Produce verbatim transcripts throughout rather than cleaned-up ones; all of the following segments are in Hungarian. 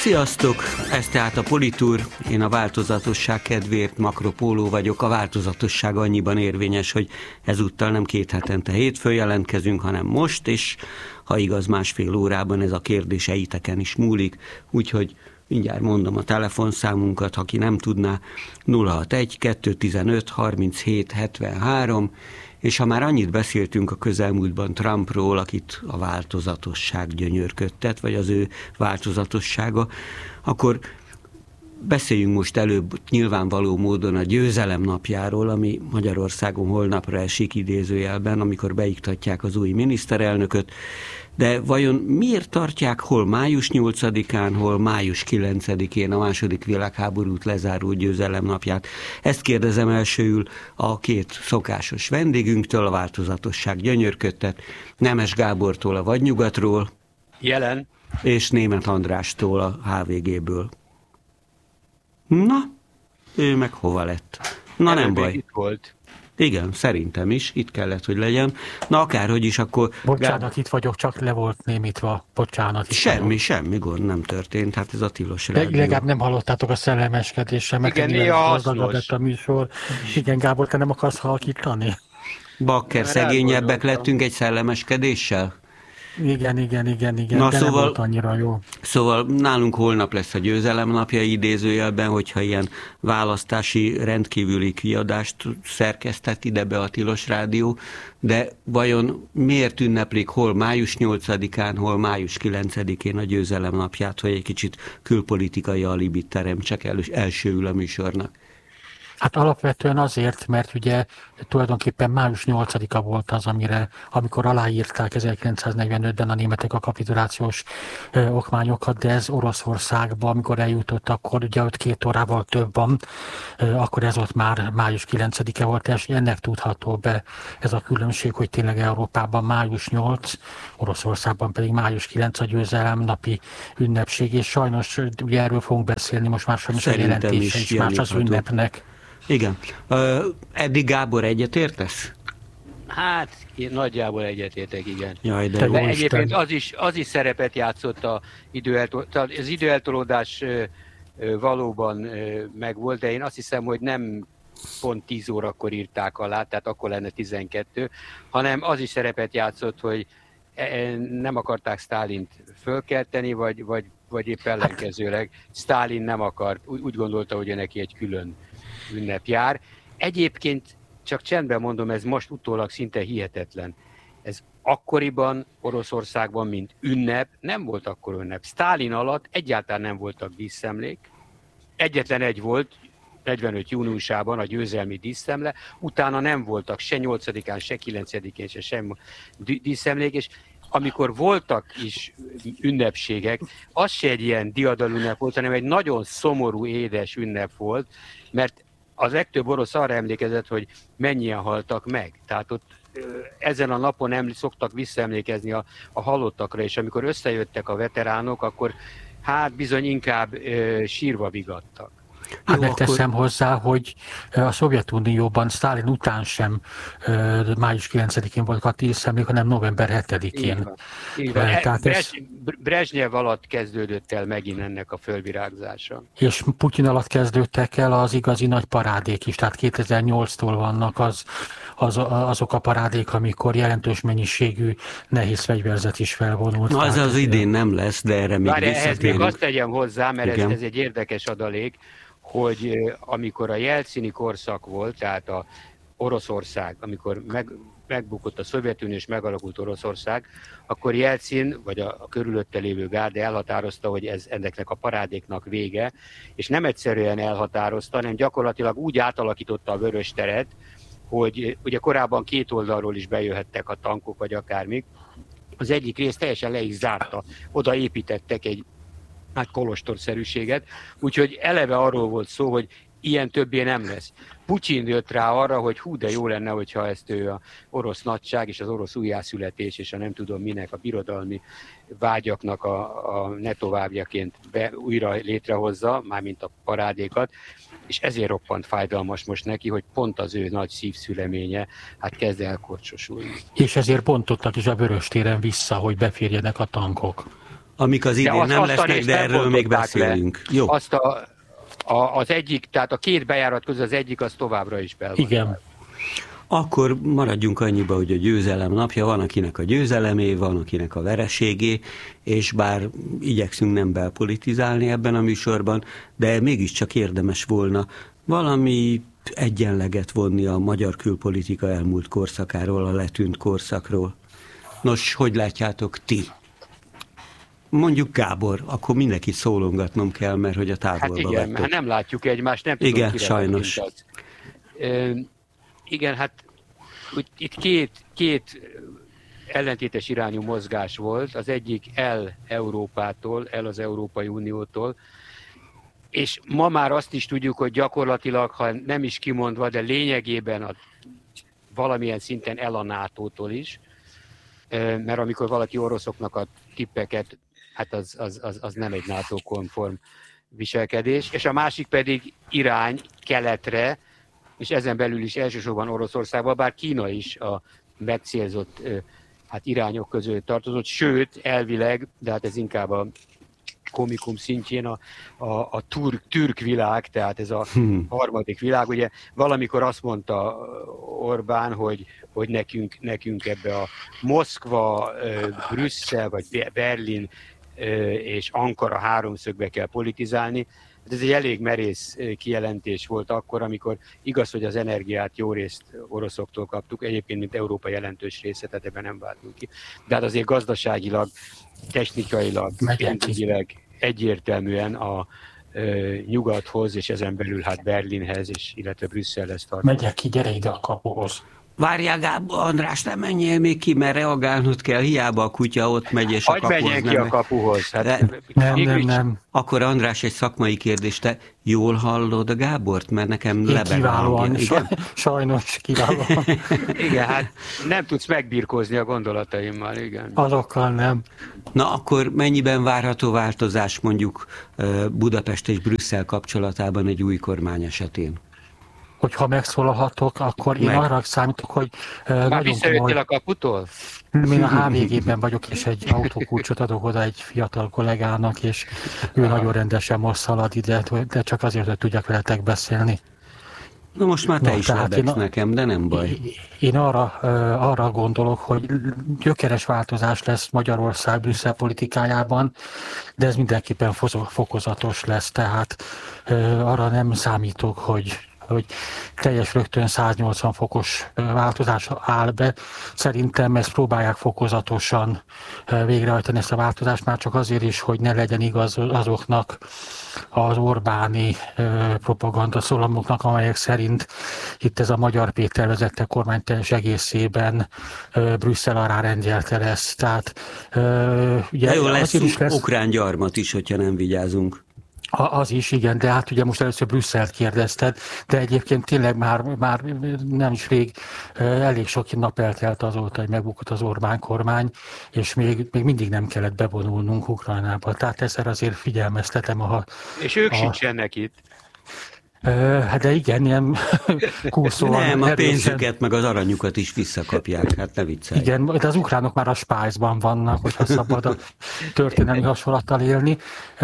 Sziasztok! Ez tehát a Politúr, én a változatosság kedvéért Makropóló vagyok. A változatosság annyiban érvényes, hogy ezúttal nem két hetente hétfőn jelentkezünk, hanem most, és ha igaz, másfél órában ez a kérdéseiteken is múlik, úgyhogy mindjárt mondom a telefonszámunkat, ha ki nem tudná, nulla hatvanegy kettőszáztizenöt harminchét hetvenhárom, és ha már annyit beszéltünk a közelmúltban Trumpról, akit a változatosság gyönyörködtet, vagy az ő változatossága, akkor beszéljünk most előbb nyilvánvaló módon a győzelem napjáról, ami Magyarországon holnapra esik idézőjelben, amikor beiktatják az új miniszterelnököt. De vajon miért tartják hol május nyolcadikán, hol május kilencedikén a második világháborút lezáró győzelem napját? Ezt kérdezem elsőül a két szokásos vendégünktől, a változatosság gyönyörködtet, Nemes Gábortól a Vadnyugatról. Jelen. És Németh Andrástól a há vé géből. Na, ő meg hova lett? Na Előbb nem baj. Itt volt. Igen, szerintem is, itt kellett, hogy legyen. Na akárhogy is, akkor... Bocsánat, itt vagyok, csak le volt némítva. Bocsánat. Semmi, vagyok. semmi gond nem történt, hát ez a tilos rádió. Legalább nem hallottátok a szellemeskedéssel, meg igen, néha hasznos a műsor. Igen, Gábor, te nem akarsz halkítani? Bakker, szegényebbek lettünk egy szellemeskedéssel? Igen, igen, igen, igen, Na, de szóval, nem volt annyira jó. Szóval nálunk holnap lesz a győzelem napja idézőjelben, hogyha ilyen választási rendkívüli kiadást szerkesztett ide be a Tilos Rádió, de vajon miért ünneplik hol május nyolcadikán, hol május kilencedikén a győzelem napját, hogy egy kicsit külpolitikai alibit teremtsek el, elsőül a műsornak? Hát alapvetően azért, mert ugye tulajdonképpen május nyolcadika volt az, amire, amikor aláírták ezerkilencszáznegyvenötben a németek a kapitulációs ö, okmányokat, de ez Oroszországba, amikor eljutott, akkor ugye ott két órával több van, ö, akkor ez ott már május kilencedike volt, és ennek tudható be ez a különbség, hogy tényleg Európában május nyolc, Oroszországban pedig május kilenc a győzelem napi ünnepség, és sajnos ugye erről fogunk beszélni, most már sajnos a jelentése is más az ünnepnek. Igen. Uh, eddig Gábor egyetértesz? Hát, én nagyjából egyetértek, igen. Jaj, de, de jó egyébként Isten. az is, az is szerepet játszott a időeltolódás, az időeltolódás valóban megvolt, de én azt hiszem, hogy nem pont tíz órakor írták alá, tehát akkor lenne tizenkettő, hanem az is szerepet játszott, hogy nem akarták Sztálint fölkelteni, vagy, vagy, vagy épp ellenkezőleg. Sztálin nem akart, úgy gondolta, hogy neki egy külön ünnep jár. Egyébként, csak csendben mondom, ez most utólag szinte hihetetlen. Ez akkoriban Oroszországban, mint ünnep, nem volt akkor ünnep. Sztálin alatt egyáltalán nem voltak díszemlék. Egyetlen egy volt, negyvenöt júniusában a győzelmi díszemle, utána nem voltak se nyolcadikán, se kilencedikén, se sem díszemlék, és amikor voltak is ünnepségek, az se egy ilyen diadalünnep volt, hanem egy nagyon szomorú, édes ünnep volt, mert az legtöbb orosz arra emlékezett, hogy mennyien haltak meg. Tehát ott ezen a napon nem szoktak visszaemlékezni a, a halottakra, és amikor összejöttek a veteránok, akkor hát bizony inkább e, sírva vigadtak. Hát megteszem akkor... hozzá, hogy a Szovjetunióban Sztálin után sem uh, május kilencedikén volt a díszemlék, hanem november hetedikén. Így van. Így van. Tehát Brezs... ez... Brezsnyev alatt kezdődött el megint ennek a fölvirágzása. És Putyin alatt kezdődtek el az igazi nagy parádék is, tehát kétezer-nyolctól vannak az, az, azok a parádék, amikor jelentős mennyiségű nehéz fegyverzet is felvonult. Na, az az idén nem lesz, de erre még visszatérünk. Ehhez még azt tegyem hozzá, mert ez, ez egy érdekes adalék, hogy amikor a jelcini korszak volt, tehát a Oroszország, amikor meg, megbukott a Szovjetunió és megalakult Oroszország, akkor Jelcin, vagy a, a körülötte lévő gárda elhatározta, hogy ez ennek a parádéknak vége, és nem egyszerűen elhatározta, hanem gyakorlatilag úgy átalakította a Vörös teret, hogy ugye korábban két oldalról is bejöhettek a tankok, vagy akármik. Az egyik rész teljesen le is zárta, oda építettek egy hát kolostorszerűséget, úgyhogy eleve arról volt szó, hogy ilyen többé nem lesz. Putyin jött rá arra, hogy hú, de jó lenne, hogyha ezt ő a orosz nagyság és az orosz újjászületés és a nem tudom minek, a birodalmi vágyaknak a, a ne továbbjaként be, újra létrehozza, mármint a parádékat, és ezért roppant fájdalmas most neki, hogy pont az ő nagy szívszüleménye hát kezd elkorcsosulni. És ezért bontottak is a Vörös téren vissza, hogy beférjenek a tankok. Amik az idén nem lesznek, de erről még beszélünk. Jó. Azt a, a, az egyik, tehát a két bejárat közül az egyik, az továbbra is bel van. Igen. Akkor maradjunk annyiba, hogy a győzelem napja, van akinek a győzelemé, van akinek a vereségé, és bár igyekszünk nem belpolitizálni ebben a műsorban, de mégiscsak érdemes volna valami egyenleget vonni a magyar külpolitika elmúlt korszakáról, a letűnt korszakról. Nos, hogy látjátok ti? Mondjuk Gábor, akkor mindenkit szólongatnom kell, mert hogy a távolba hát igen, vettek. nem látjuk egymást, nem igen, tudom, sajnos. Ö, igen, hát itt két, két ellentétes irányú mozgás volt, az egyik el Európától, el az Európai Uniótól, és ma már azt is tudjuk, hogy gyakorlatilag, ha nem is kimondva, de lényegében a, valamilyen szinten el a nátótól is, mert amikor valaki oroszoknak ad tippeket, hát az, az, az, az nem egy NATO-konform viselkedés, és a másik pedig irány keletre, és ezen belül is elsősorban Oroszországban, bár Kína is a megcélzott hát irányok között tartozott, sőt, elvileg, de hát ez inkább a komikum szintjén a, a, a turk, türk világ, tehát ez a hmm. harmadik világ. Ugye valamikor azt mondta Orbán, hogy, hogy nekünk, nekünk ebbe a Moszkva, Brüsszel vagy Berlin és Ankara háromszögbe kell politizálni. Ez egy elég merész kijelentés volt akkor, amikor igaz, hogy az energiát jó részt oroszoktól kaptuk, egyébként mint Európa jelentős része, tehát ebben nem váltunk ki. De hát azért gazdaságilag, technikailag, pénzügyileg egyértelműen a ö, nyugathoz, és ezen belül hát Berlinhez, és illetve Brüsszelhez tartozik. Megyek ki, gyere ide a kapuhoz. Várjál, Gábor, András, nem menjél még ki, mert reagálnod kell, hiába a kutya ott megy, és a kapuhoz menjen ki nem a kapuhoz. Hát, de, nem, nem, nem. Akkor András, egy szakmai kérdés, te jól hallod a Gábort? Mert nekem lebeg a hangja. Igen? Sajnos kiválóan. Igen, hát nem tudsz megbirkózni a gondolataimmal, igen. Azokkal nem. Na akkor mennyiben várható változás mondjuk Budapest és Brüsszel kapcsolatában egy új kormány esetén? Hogyha megszólalhatok, akkor én Meg. arra számítok, hogy Már nagyon visszajöttél a kaputól? Én a há vé gében vagyok, és egy autókulcsot adok oda egy fiatal kollégának, és ő nagyon rendesen most szalad ide, de csak azért, hogy tudjak veletek beszélni. Na most már te Na, is lebegsz én, nekem, de nem baj. Én arra, arra gondolok, hogy gyökeres változás lesz Magyarország Brüsszel politikájában, de ez mindenképpen fokozatos lesz, tehát arra nem számítok, hogy hogy teljes rögtön száznyolcvan fokos változás áll be. Szerintem ezt próbálják fokozatosan végrehajtani, ezt a változást, már csak azért is, hogy ne legyen igaz azoknak az Orbáni propaganda szólamoknak, amelyek szerint itt ez a Magyar Péter vezette kormány teljes egészében Brüsszel alá rendjelte lesz. Tehát, ugye, de jó, lesz, is lesz ukrán gyarmat is, hogyha nem vigyázunk. Az is, igen, de hát ugye most először Brüsszelt kérdezted, de egyébként tényleg már, már nem is rég elég sok nap eltelt azóta, hogy megbukott az Orbán kormány, és még, még mindig nem kellett bevonulnunk Ukrajnába. Tehát ezzel azért figyelmeztetem a... És ők a, sincsenek itt. Hát de igen, ilyen kurszóan. Nem, a pénzüket meg az aranyukat is visszakapják, hát ne viccelj. Igen, de az ukránok már a Spice-ban vannak, hogyha szabad a történelmi hasonlattal élni.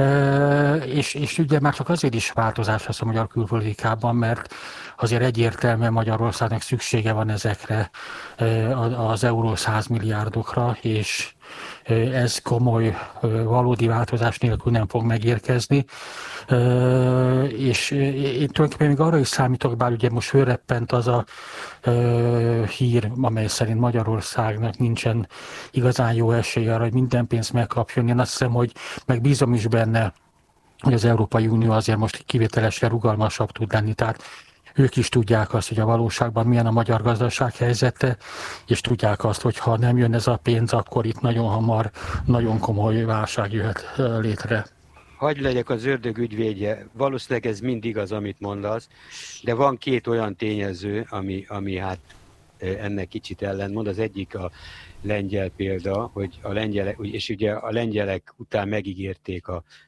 És, és ugye már csak azért is változás lesz a magyar külpolitikában, mert azért egyértelműen Magyarországnak szüksége van ezekre az euró száz milliárdokra, és ez komoly, valódi változás nélkül nem fog megérkezni. És én tulajdonképpen még arra is számítok, bár ugye most fölreppent az a hír, amely szerint Magyarországnak nincsen igazán jó esély arra, hogy minden pénzt megkapjon. Én azt hiszem, hogy meg bízom is benne, hogy az Európai Unió azért most kivételesen rugalmasabb tud lenni. Tehát ők is tudják azt, hogy a valóságban milyen a magyar gazdaság helyzete, és tudják azt, hogy ha nem jön ez a pénz, akkor itt nagyon hamar, nagyon komoly válság jöhet létre. Hagy legyek az ördög ügyvédje. Valószínűleg ez mind igaz, amit mondasz, de van két olyan tényező, ami, ami hát ennek kicsit ellentmond. Az egyik a lengyel példa, hogy a lengyelek, és ugye a lengyelek után megígérték a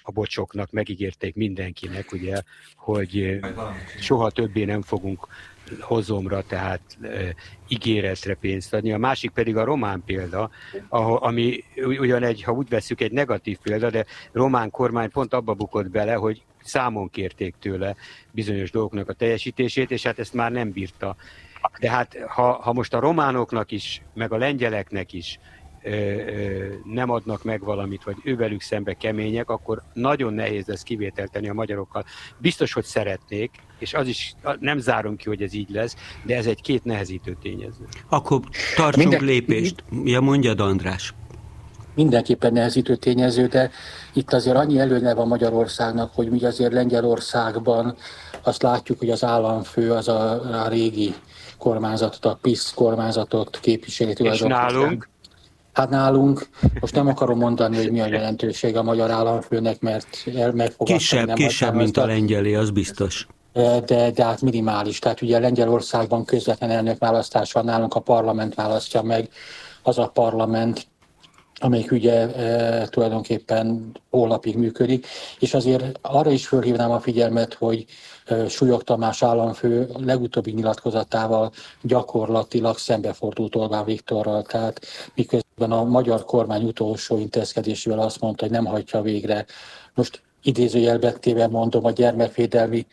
a bocsoknak, megígérték mindenkinek, ugye, hogy soha többé nem fogunk hozomra, tehát e, ígéretre pénzt adni. A másik pedig a román példa, ahol, ami ugyan egy, ha úgy vesszük, egy negatív példa, de román kormány pont abba bukott bele, hogy számon kérték tőle bizonyos dolgoknak a teljesítését, és hát ezt már nem bírta. De hát ha, ha most a románoknak is, meg a lengyeleknek is ö, ö, nem adnak meg valamit, vagy ővelük szembe kemények, akkor nagyon nehéz lesz kivételt tenni a magyarokkal. Biztos, hogy szeretnék, és az is nem zárom ki, hogy ez így lesz, de ez egy két nehezítő tényező. Akkor tartsunk Minden... lépést. Ja, mondjad, András. Mindenképpen nehezítő tényező, de itt azért annyi előnye van Magyarországnak, hogy mi azért Lengyelországban azt látjuk, hogy az államfő az a, a régi kormányzatot, a PiS kormányzatot képviseli. És nálunk? Hát nálunk, most nem akarom mondani, hogy mi a jelentőség a magyar államfőnek, mert megfogadtam. Kisebb, nem kisebb, mint a lengyelé, az biztos. De, de hát minimális. Tehát ugye Lengyelországban közvetlen elnökválasztás van, nálunk a parlament választja meg, az a parlament, amelyik ugye e, tulajdonképpen holnapig működik, és azért arra is fölhívnám a figyelmet, hogy e, Súlyog Tamás államfő legutóbbi nyilatkozatával gyakorlatilag szembefordult Orbán Viktorral, tehát miközben a magyar kormány utolsó intézkedésével azt mondta, hogy nem hagyja végre. Most idézőjelben mondom, a gyermekvédelmi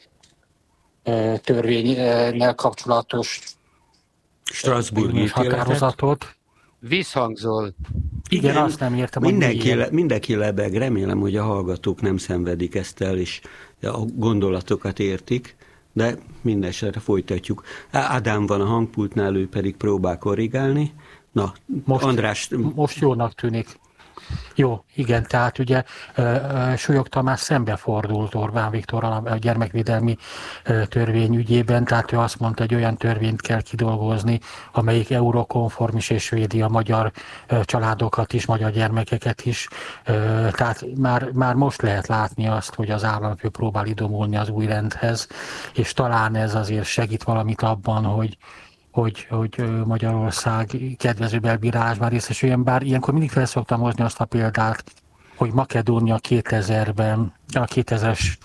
e, törvénynel kapcsolatos Strasbourgi határozatot. Visszhangzol. Igen, Igen, azt nem értem. Mindenki, le, mindenki lebeg, remélem, hogy a hallgatók nem szenvedik ezt el, és a gondolatokat értik, de mindesetre folytatjuk. Ádám van a hangpultnál, ő pedig próbál korrigálni. Na, most, András... Most jónak tűnik. Jó, igen, tehát ugye Súlyog Tamás szembefordult Orbán Viktorral a gyermekvédelmi törvény ügyében, tehát ő azt mondta, hogy olyan törvényt kell kidolgozni, amelyik eurokonformis és védi a magyar családokat is, magyar gyermekeket is. Tehát már, már most lehet látni azt, hogy az államfő próbál idomulni az új rendhez, és talán ez azért segít valamit abban, hogy Hogy, hogy Magyarország kedvező belbírálásban részesüljön, bár ilyenkor mindig fel szoktam hozni azt a példát, hogy Makedónia kétezerben, a kétezres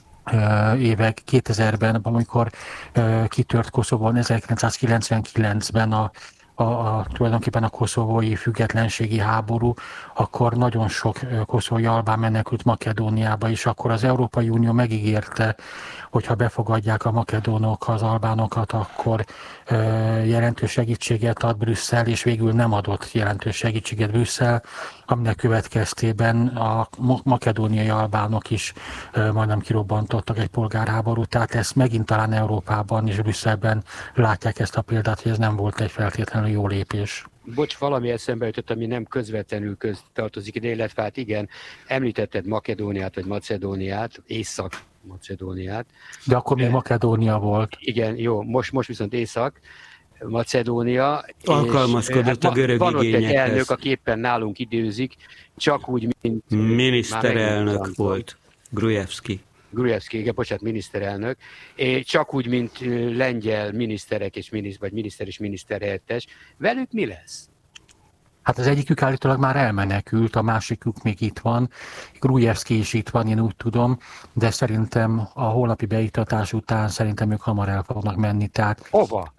évek kétezerben, amikor kitört Koszovóban ezerkilencszázkilencvenkilencben a, a, a, tulajdonképpen a koszovói függetlenségi háború, akkor nagyon sok koszovói albán menekült Makedóniába, és akkor az Európai Unió megígérte, hogyha befogadják a makedónok az albánokat, akkor ö, jelentős segítséget ad Brüsszel, és végül nem adott jelentős segítséget Brüsszel, aminek következtében a makedóniai albánok is ö, majdnem kirobbantottak egy polgárháborút, tehát ezt megint talán Európában és Brüsszelben látják ezt a példát, hogy ez nem volt egy feltétlenül jó lépés. Bocs, valami eszembe jutott, ami nem közvetlenül köz tartozik ide, illetve hát igen, említetted Makedóniát, vagy Macedóniát, Észak-Macedóniát. De akkor még Makedónia volt. Igen, jó, most, most viszont Észak-Macedónia. Alkalmazkodott a görög igényekhez. Van ott egy elnök, aki éppen nálunk időzik, csak úgy, mint... Miniszterelnök volt, Gruevski. Gruevski, igen, bocsánat, miniszterelnök, csak úgy, mint lengyel miniszterek és miniszter, vagy miniszter és miniszterhelyettes. Velük mi lesz? Hát az egyikük állítólag már elmenekült, a másikük még itt van. Gruevski is itt van, én úgy tudom, de szerintem a holnapi beiktatás után szerintem ők hamar el fognak menni. Tehát, hova?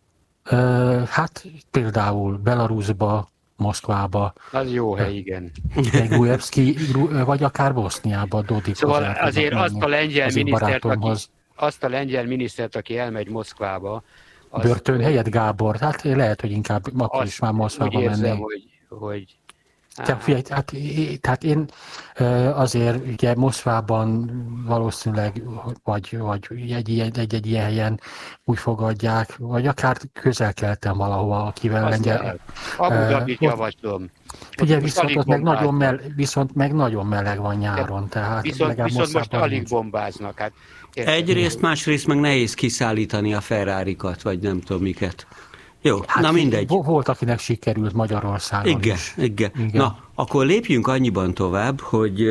Hát például Belarusba, Moszkvába. Az jó hely, igen. Gruevski, vagy akár Boszniába, Dodikhoz. Szóval azért azt a lengyel minisztert, aki, azt a lengyel minisztert, aki elmegy Moszkvába. Az, börtön helyett, Gábor? Hát lehet, hogy inkább akkor is már Moszkvába menni. Úgy érzem, hogy... hogy Te, figyelj, hát, tehát én azért ugye Moszkvában valószínűleg vagy, vagy egy, egy, egy, egy ilyen helyen úgy fogadják, vagy akár közel-keleten valahova, akivel lengyel. Abu Dhabit javaslom. Ugye viszont, ott meg nagyon mele, viszont meg nagyon meleg van nyáron. Tehát viszont viszont most alig bombáznak. Hát, egyrészt, másrészt meg nehéz kiszállítani a Ferrarikat, vagy nem tudom miket. Jó, hát na mindegy. Volt, akinek sikerült Magyarországon igen, is. Igen, igen. Na, akkor lépjünk annyiban tovább, hogy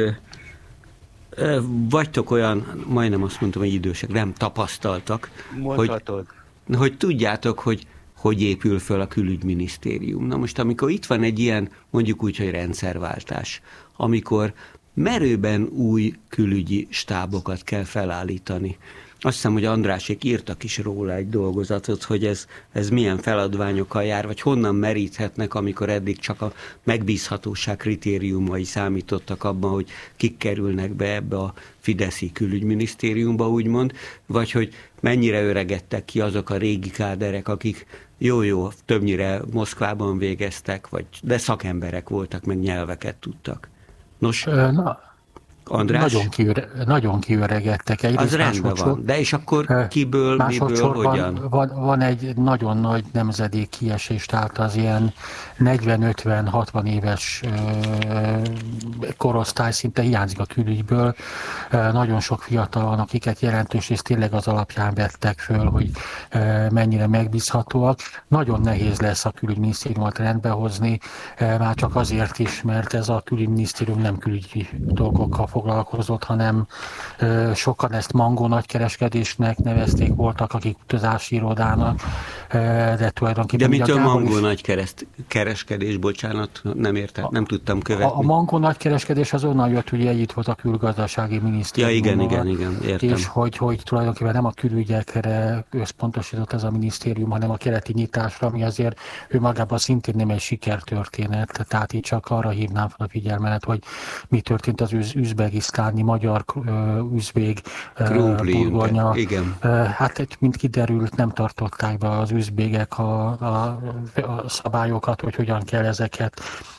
vagytok olyan, majdnem azt mondtam, hogy idősek, nem tapasztaltak, hogy, hogy tudjátok, hogy hogy épül föl a külügyminisztérium. Na most, amikor itt van egy ilyen, mondjuk úgy, hogy rendszerváltás, amikor merőben új külügyi stábokat kell felállítani. Azt hiszem, hogy Andrásék írtak is róla egy dolgozatot, hogy ez, ez milyen feladványokkal jár, vagy honnan meríthetnek, amikor eddig csak a megbízhatóság kritériumai számítottak abban, hogy kik kerülnek be ebbe a fideszi külügyminisztériumba, úgymond, vagy hogy mennyire öregedtek ki azok a régi káderek, akik jó-jó, többnyire Moszkvában végeztek, vagy, de szakemberek voltak, meg nyelveket tudtak. Nos, Na. András? Nagyon, kiüre, nagyon kiöregedtek. Egyrészt az rendben van, de és akkor kiből, miből, hogyan? Van, van egy nagyon nagy nemzedék kiesést, tehát az ilyen negyven-ötven-hatvan éves korosztály szinte hiányzik a külügyből. Nagyon sok fiatal van, akiket jelentős részt tényleg az alapján vettek föl, hogy mennyire megbízhatóak. Nagyon nehéz lesz a külügyminisztériumot rendbe hozni, már csak azért is, mert ez a külügyminisztérium nem külügyi dolgokkal foglalkozott, hanem ö, sokan ezt mangó nagykereskedésnek nevezték, voltak, akik utazási irodának, ö, de tulajdonképpen... De mitől mangó nagykereskedés, bocsánat, nem értem, nem tudtam követni. A, a mangó nagykereskedés az onnan jött, ugye itt volt a külgazdasági minisztérium. Ja, igen, igen, igen, értem. És hogy, hogy tulajdonképpen nem a külügyekre összpontosított ez a minisztérium, hanem a keleti nyitásra, ami azért ő magában szintén nem egy sikertörténet, tehát itt csak arra hívnám fel a figyelmet, hogy mi történt az üzbe üzbegisztáni magyar üzbég burgonya. Igen. Hát, mint kiderült, nem tartották be az üzbégek a, a, a szabályokat, hogy hogyan kell ezeket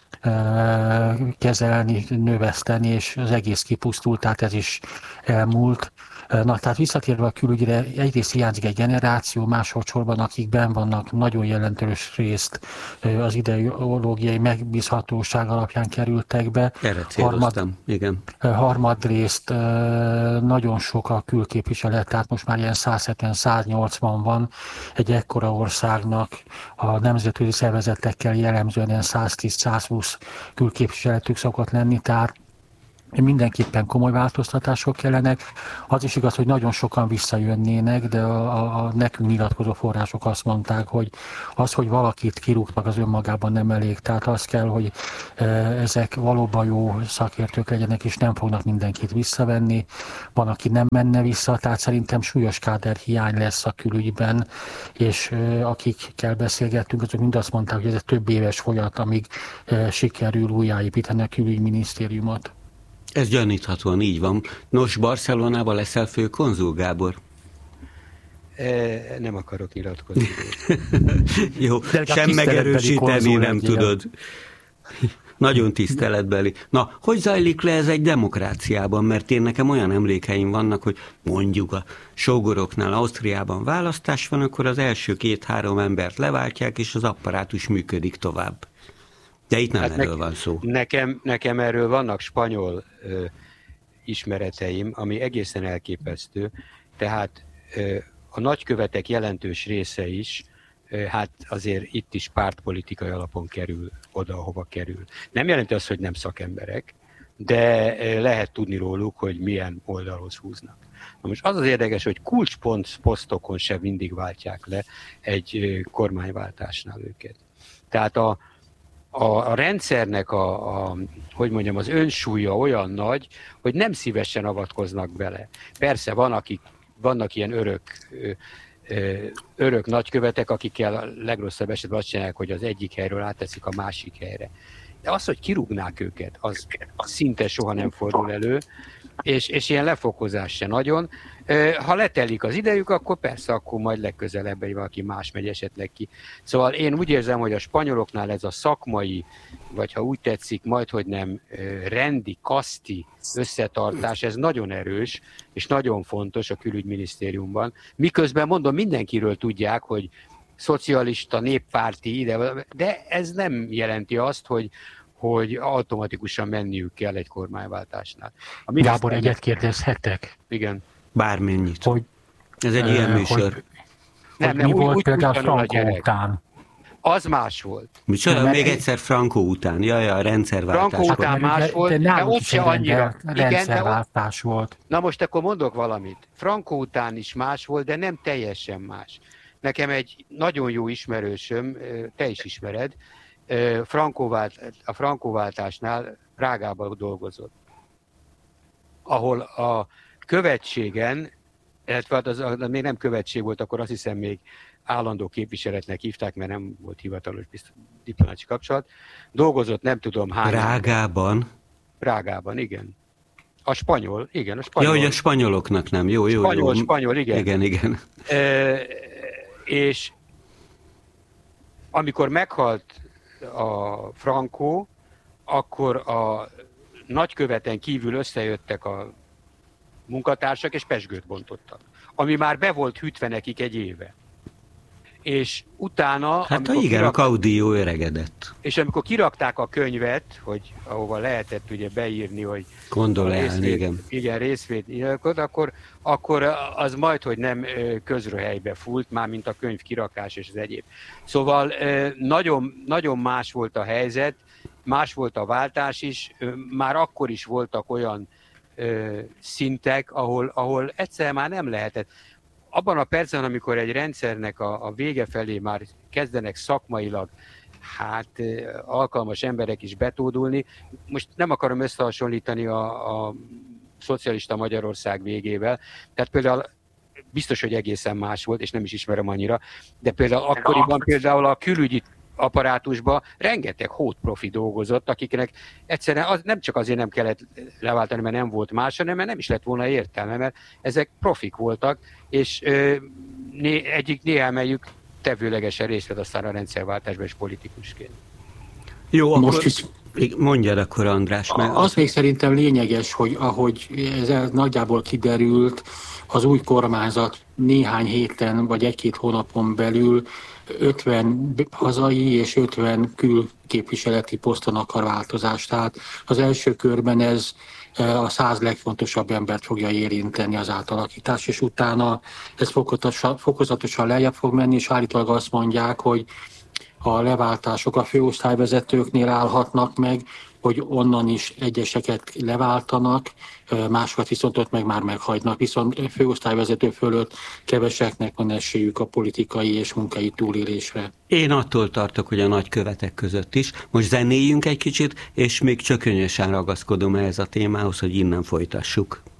kezelni, növeszteni, és az egész kipusztult, tehát ez is elmúlt. Na, tehát visszatérve a külügyre, egyrészt hiányzik egy generáció, másodszorban akik benn vannak, nagyon jelentős részt az ideológiai megbízhatóság alapján kerültek be. Erre céloztam, igen. Harmadrészt nagyon sok a külképviselet, tehát most már ilyen száz hetven száz nyolcvan van egy ekkora országnak a nemzetközi szervezetekkel jellemzően ilyen száz tíz száz húsz külképviseletük szokott lenni, tehát mindenképpen komoly változtatások kellenek. Az is igaz, hogy nagyon sokan visszajönnének, de a, a, a nekünk nyilatkozó források azt mondták, hogy az, hogy valakit kirúgtak, az önmagában nem elég. Tehát az kell, hogy e, ezek valóban jó szakértők legyenek, és nem fognak mindenkit visszavenni. Van, aki nem menne vissza, tehát szerintem súlyos káderhiány lesz a külügyben, és e, akikkel beszélgettünk, azok mind azt mondták, hogy ez egy több éves folyamat, amíg e, sikerül újjáépíteni a külügyminisztériumot. Ez gyaníthatóan így van. Nos, Barcelonában leszel főkonzul, Gábor? E, nem akarok nyilatkozni. Jó, sem megerősíteni nem tudod. Nagyon tiszteletbeli. Na, hogy zajlik le ez egy demokráciában? Mert én nekem olyan emlékeim vannak, hogy mondjuk a sógoroknál Ausztriában választás van, akkor az első két-három embert leváltják, és az apparátus működik tovább. De itt nem hát erről ne, van szó. Nekem, nekem erről vannak spanyol ö, ismereteim, ami egészen elképesztő. Tehát ö, a nagykövetek jelentős része is, ö, hát azért itt is pártpolitikai alapon kerül oda, ahova kerül. Nem jelenti azt, hogy nem szakemberek, de ö, lehet tudni róluk, hogy milyen oldalhoz húznak. Na most az az érdekes, hogy kulcsposztokon sem mindig váltják le egy ö, kormányváltásnál őket. Tehát a A, a rendszernek a, a, hogy mondjam, az önsúlya olyan nagy, hogy nem szívesen avatkoznak bele. Persze van, akik, vannak ilyen örök, örök nagykövetek, akikkel a legrosszabb esetben azt csinálják, hogy az egyik helyről átteszik a másik helyre. De az, hogy kirúgnák őket, az, az szinte soha nem fordul elő, és, és ilyen lefokozás se nagyon. Ha letelik az idejük, akkor persze, akkor majd legközelebb egy valaki más megy esetleg ki. Szóval én úgy érzem, hogy a spanyoloknál ez a szakmai, vagy ha úgy tetszik, majdhogy nem rendi, kaszti összetartás, ez nagyon erős, és nagyon fontos a külügyminisztériumban. Miközben mondom, mindenkiről tudják, hogy szocialista, néppárti ide, de ez nem jelenti azt, hogy hogy automatikusan menniük kell egy kormányváltásnál. Gábor, egyet kérdezhetek? Igen. Bármennyit. Hogy, Ez egy ilyen műsor. Hogy, nem, hogy nem, mi úgy, volt úgy, például Franco után? Az más volt. Micsoda, nem, még egyszer Franco után. Jaj, a rendszerváltás. Franco után más volt, de, de ott se annyira. Rendszerváltás volt. Na most akkor mondok valamit. Franco után is más volt, de nem teljesen más. Nekem egy nagyon jó ismerősöm, te is ismered, Franco vált, a Franco váltásnál Prágában dolgozott. ahol a követségen, illetve az, az, az még nem követség volt, akkor azt hiszem még állandó képviseletnek hívták, mert nem volt hivatalos diplomáciai kapcsolat. Dolgozott nem tudom hány... Prágában? Prágában, igen. A spanyol, igen, a spanyol. Ja, hogy a spanyoloknak nem, jó, jó, spanyol, jó. Spanyol, igen. Igen, igen. E, és amikor meghalt a Franco, akkor a nagyköveten kívül összejöttek a munkatársak, és pezsgőt bontottak. Ami már be volt hűtve nekik egy éve. És utána... Hát igen, kirak... a Caudillo öregedett. És amikor kirakták a könyvet, hogy ahova lehetett ugye beírni, hogy... Gondolálni, igen. Igen, részvét, akkor, akkor az majd, hogy nem közröhelybe fúlt, már mint a könyv kirakás és az egyéb. Szóval nagyon, nagyon más volt a helyzet, más volt a váltás is, már akkor is voltak olyan szintek, ahol, ahol egyszer már nem lehetett. Abban a percben, amikor egy rendszernek a, a vége felé már kezdenek szakmailag hát alkalmas emberek is betódulni, most nem akarom összehasonlítani a, a szocialista Magyarország végével, tehát például biztos, hogy egészen más volt, és nem is ismerem annyira, de például akkoriban például a külügyi apparátusban rengeteg hótprofi dolgozott, akiknek egyszerűen az, nem csak azért nem kellett leváltani, mert nem volt más, hanem mert nem is lett volna értelme, mert ezek profik voltak, és ö, né, egyik néhámelyük tevőlegesen részt vett aztán a rendszerváltásban és politikusként. Jó, akkor most is mondjad akkor, András. Mert az még szerintem lényeges, hogy ahogy ez nagyjából kiderült, az új kormányzat néhány héten vagy egy-két hónapon belül ötven hazai és ötven külképviseleti poszton akar változást. Tehát az első körben ez a száz legfontosabb embert fogja érinteni az átalakítás, és utána ez fokozatosan, fokozatosan lejjebb fog menni, és állítólag azt mondják, hogy a leváltások a főosztályvezetőknél állhatnak meg, hogy onnan is egyeseket leváltanak, másokat viszont ott meg már meghagynak, viszont főosztályvezető fölött keveseknek van esélyük a politikai és munkai túlélésre. Én attól tartok, hogy a nagykövetek között is. Most zenéljünk egy kicsit, és még csökönyösen ragaszkodom ehhez a témához, hogy innen folytassuk.